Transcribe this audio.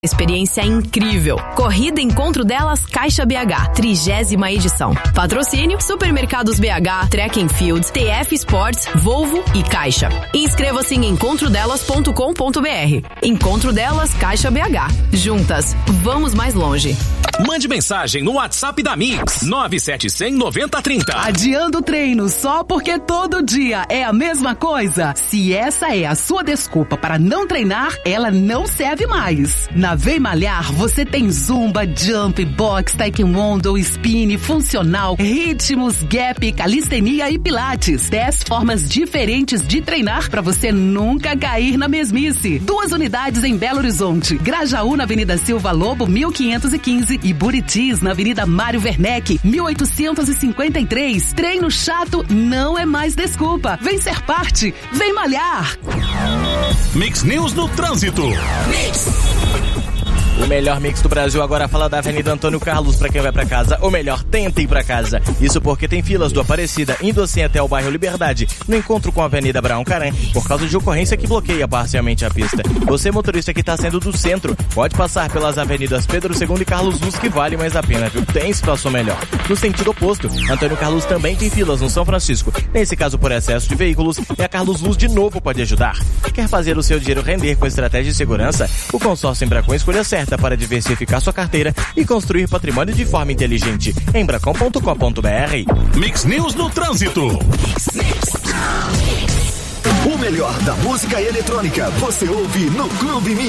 Experiência incrível. Corrida Encontro Delas Caixa BH, 30ª edição. Patrocínio Supermercados BH, Track and Field, TF Sports, Volvo e Caixa. Inscreva-se em encontrodelas.com.br. Encontro Delas Caixa BH. Juntas, vamos mais longe. Mande mensagem no WhatsApp da Mix, 971009030. Adiando o treino só porque todo dia é a mesma coisa? Se essa é a sua desculpa para não treinar, ela não serve mais. Na Vem Malhar, você tem zumba, jump, box, taekwondo, spin, funcional, ritmos, gap, calistenia e pilates. 10 formas diferentes de treinar para você nunca cair na mesmice. 2 unidades em Belo Horizonte, Grajaú na Avenida Silva Lobo, 1515 e Buritis na Avenida Mário Werneck, 1853. Treino chato não é mais desculpa. Vem ser parte, vem malhar. Mix News no Trânsito. O melhor mix do Brasil agora fala da Avenida Antônio Carlos para quem vai para casa, ou melhor, tenta ir para casa. Isso porque tem filas do Aparecida indo assim até o bairro Liberdade, no encontro com a Avenida Abraão Caram, por causa de ocorrência que bloqueia parcialmente a pista. Você, motorista que está saindo do centro, pode passar pelas avenidas Pedro II e Carlos Luz, que vale mais a pena, viu? Tem situação melhor. No sentido oposto, Antônio Carlos também tem filas no São Francisco. Nesse caso, por excesso de veículos, e a Carlos Luz de novo pode ajudar. Quer fazer o seu dinheiro render com estratégia de segurança? O consórcio Embracon escolha certa para diversificar sua carteira e construir patrimônio de forma inteligente. Embracon.com.br. Mix News no Trânsito. O melhor da música eletrônica você ouve no Clube Mix.